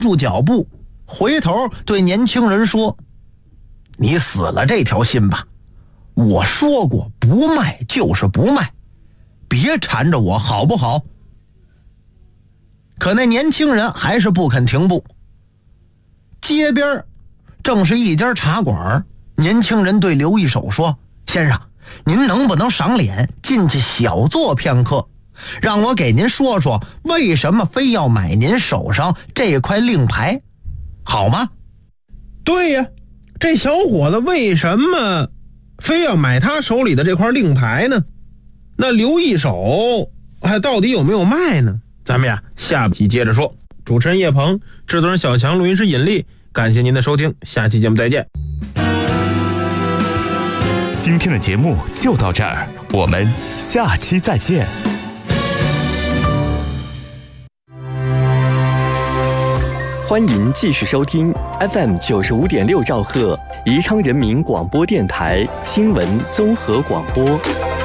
住脚步，回头对年轻人说：“你死了这条心吧，我说过不卖就是不卖，别缠着我好不好？”可那年轻人还是不肯停步。街边正是一家茶馆，年轻人对刘一手说：“先生，您能不能赏脸进去小坐片刻，让我给您说说为什么非要买您手上这块令牌，好吗？” 对呀，这小伙子为什么非要买他手里的这块令牌呢？那刘一手还到底有没有卖呢？咱们呀下期接着说。主持人叶鹏，制作人小强，录音师尹力，感谢您的收听，下期节目再见。 今天的节目就到这儿，我们下期再见。 欢迎继续收听 FM 95.6兆赫宜昌人民广播电台新闻综合广播。